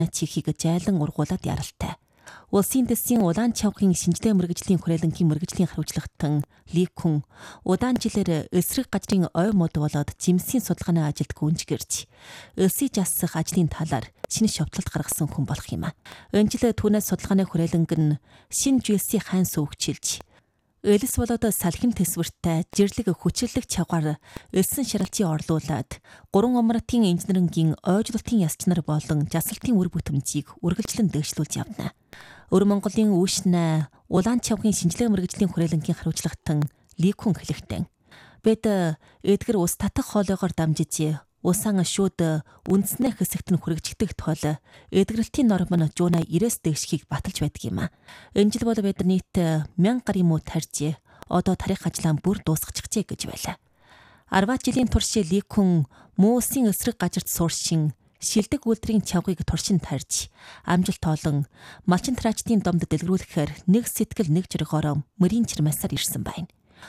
чихийг жайлан ургуулад яралтай. Улсын дэсийн улаан чавхын шинжилгээ мэргэжлийн хүрээлэнгийн мэргэжлийн хариуцлагатан Ли Кун удаан жилээр эсрэг газрын ой мод болоод жимсийн судалгааны ажилд гүнжгэрч өлсөй жассах ажлын талаар шинэ шовтлолт гаргасан хүн болох юм а. Энэ жил түүнээс судалгааны хүрээлэнг нь шинэ жилсийн хайн сувгчилж элс болоод салхин төсвөртэй жирлэг хүчлэлэг чавгаар элсэн шаралтын орлуулад 3 омратын инженерингийн ойжлолтын яс чанар болон жасалтын үр бүтэмжийг үргэлжлэн дэвшлүүлж явна. Өр Монголын үүшнэ улаан чавхын шинжилгээ мэргэжлийн хүрээлэнгийн хариуцлагатан Ли Кун хэлэхдээ бид эдгэр ус татах хоолойгоор дамжиж усан шүүд үндснээ хэсэгт нь хүрэгждэг тул эдгэрэлтийн норм нь жууна 90-с дээшхийг баталж байдаг юм а. Энэ жил бол бид нийт 1000 гарын муу тарьж одоо тарих ажлаа бүр дуусгачихжээ гэж байлаа. 10 жилийн турш Ли Кун муу усын эсрэг газарт сууршин шилдэг үйлдвэрийн чавгыг туршин тарьж амжилт олон малчин траачдын домд дэлгэрүүлэхээр нэг сэтгэл нэг жиргороо мөрийн чирмасаар ирсэн байна.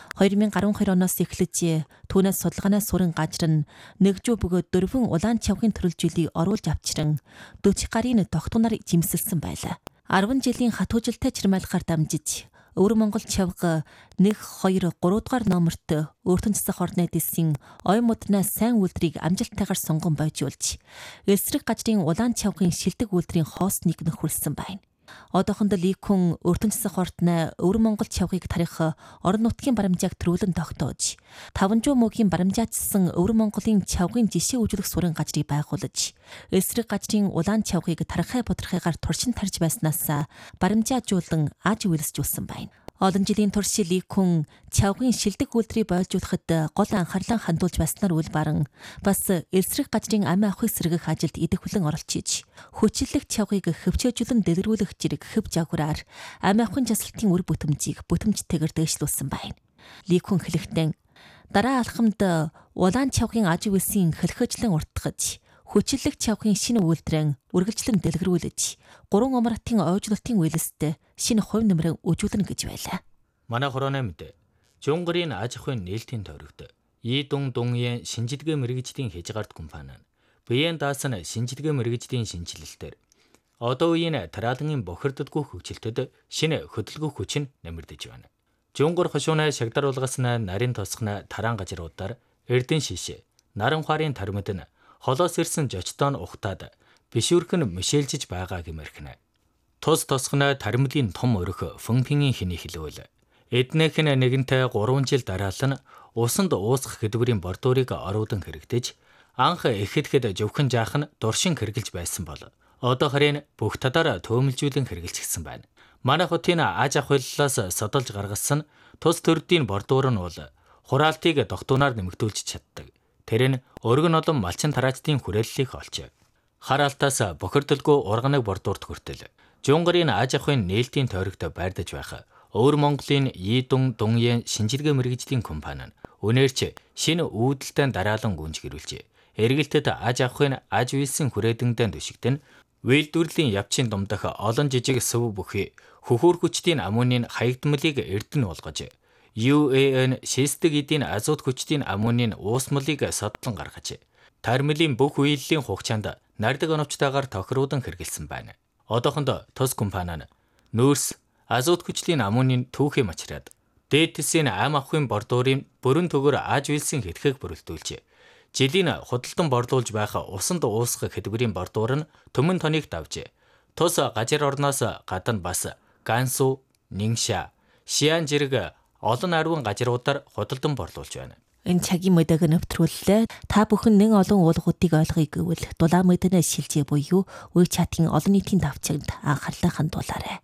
2012 оноос эхлэж түүнээс судалгаанаас сүрэн газар нь нэгжүү бөгөөд 4 улаан чавхын төрөлжүүлийг оруулж авчран 40 гарын тогтунаар жимсэлсэн байлаа. 10 жилийн хат хүжилтэй чирмайлахаар дамжиж Өвөр Монгол чавга 1, 2, 3 дугаар номерт өөртөн засах орны дэсийн ой моднаас сайн үйлдвэрийг амжилттайгаар сонгон бойжуулж эсрэг газрын улаан чавхын шилдэг үйлдвэрийн хоосныг нөхөрлсөн байна. Одоохондоо Ли Кун өөртөн засах ордны Өвөр Монгол чавгыг тарих орон нутгийн баримжааг төрүүлэн тогтоож 500 мөгийн баримжаачсан Өвөр Монголын чавгын жишээ үзүүлэх сурын газрыг байгуулж эсрэг газрын улаан чавгыг тархай бодрохыгаар туршин тарж байснаас баримжаажуулан аж үйлсжүүлсэн байна. Олон жилийн турш Ли Кун чавгын шилдэг үйлдвэрийг бойжуулахад гол анхаарлаа хандуулж байснаар үл баран бас эсрэг газрын амиа авахыг сэргэх ажилд идэвхлэн оролцож хүчлэлэг чавгыг хөвчөөжүүлэн дэлгэрүүлэх зэрэг хөв жагвараар амиа авахын жасалтын үр бүтэмжийг бүтэмжтэйгээр дэвшлүүлсэн байна. Ли Кун хэлэхдээ дараа алхамд улаан чавгын аж үйлсийн хөлхөжлөн уртгаж хүчлэлэг чавхын шинэ үйлдвэрэн үргэлжлэн дэлгэрүүлж 3 омратын ойжлолтын үйлстэй шинэ хувь нэмрээ үжүүлнэ гэж байлаа. Манай хорооны мэд Жунгарын аж ахуйн нээлтийн тойрогт Идун Дунгийн шинжилгээ мэргэжлийн хязгаарт компани нь биеийн даасан шинжилгээ мэргэжлийн шинжилэлтээр одоо үеийн тараалангийн бохирддаггүй хөгжилтөд шинэ хөдөлгөөх хүч нь нэмэгдэж байна. Жунгар хошууны шагдар улгасна нарийн тосхны тараан газруудаар эрдэн шишээ, наран ухаарын тармид нь холоос ирсэн жочтоон ухтаад бишүүрх нь мишэлжиж байгаа гэмэрхнэ. Тус тосхны тармидын том өрөх фэнпингийн хиний хэлвэл эднийх нь нэгэнтээ 3 жил дараалан усанд уусгах хөдөлгөөний бордуурыг оруудан хэрэгдэж анх ихэдхэд зөвхөн жаах нь дуршин хэрэгжилж байсан бол одоо харин бүх талаар төмөлжүүлэн хэрэгжилчихсэн байна. Манай хотын аж ахуйллаас содолж гаргасан тус төрдийн бордуур нь бол хураалтыг дохтуунаар нэмэгдүүлж чаддаг. Тэр нь өргөн олон малчин тараачдын хүрээллийг олж хараалтаас бохирдолгүй урганаг бордуурт хүртэл Жунгарын аж ахуйн нээлтийн тойрогт байрдаж байх Өвөр Монголын Идун Дунгийн шинжилгээ мэргэжлийн компани нь өнөөрч шинэ үүдэлтэй дараалан гүнжгэрүүлж эргэлтэд аж ахуйн аж үйлсийн хүрээдэндээ төшигдөн үйлдвэрлэлийн явцын домдох олон жижиг сүв бүхий хөхүүр хүчтийн аммонийн хаягдмалыг эрдэнэ болгож UAN шистэг эдийн азот хүчтийн аммонийн уусмалыг соддлон гаргаж тармилийн бүх үйллийн хугацаанд нардаг оновчтойгоор тохируудан хэрэгэлсэн байна. Одоохондоо тус компани нь нөөц азот хүчлийн аммонийн түүхий мачраад дээд тэсийн ам ахуйн бордуурын бүрэн төгөр аж үйлсийн хэдхэг бүрэлдүүлж жилийн худалдан борлуулж байх усанд уусгах хөдөлгөөний бордуур нь төмөн тоныг давж тус газар орноос гадна бас Гансу, Нингша, Шиан зэрэг олон арван газруудаар худалдан борлуулж байна. Энэ цагийн мэдээг нэвтрүүллээ. Та бүхэн нэн олон уулгуудыг ойлгоё гэвэл дулаан мэдэнэ шилжээ буюу үе чатын олон нийтийн давчагт анхаарлаа хандуулаарай.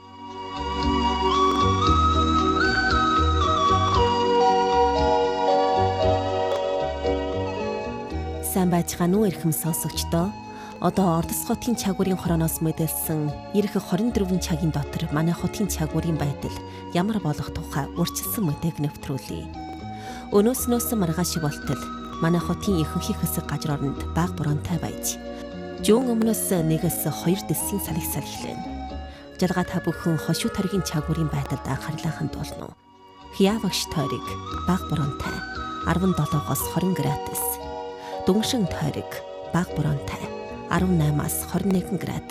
Сайн байцгаана уу эрхэм сонсогчдоо. Одоо Ордос хотын чагуурын хорооноос мэдээлсэн ирэх 24 цагийн дотор манай хотын чагуурын байдал ямар болох тухай урьдчилсан мэдээг нэвтрүүлье. Өнөөснөөс маргааш болтол манай хотын ихэнх хэсэг газар оронд баг бураантай байж жуун өмнөөс 1-2 дэсийн салхи салхилэн. Жалгаа та бүхэн хошуу таргийн чагуурын байдалд анхаарлаа хандуулна уу? Хиавагш тойрог баг бураантай 17-оос 20 градус. Дүншин тойрог баг бураантай 18-аас 21 градус.